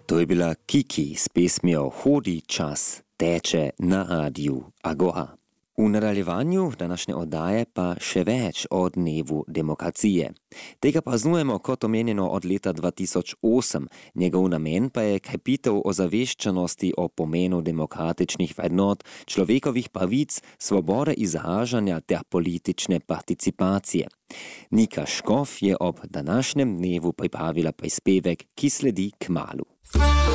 To je bila Kiki s pesmijo Hodi čas, teče na radiju Agoha. V nadaljevanju današnje oddaje pa še več o dnevu demokracije. Tega praznujemo kot omenjeno od leta 2008. Njegov namen pa je krepitev ozaveščenosti o pomenu demokratičnih vrednot, človekovih pravic, svobode izražanja ter politične participacije. Nika Škof je ob današnjem dnevu pripravila prispevek, ki sledi kmalu.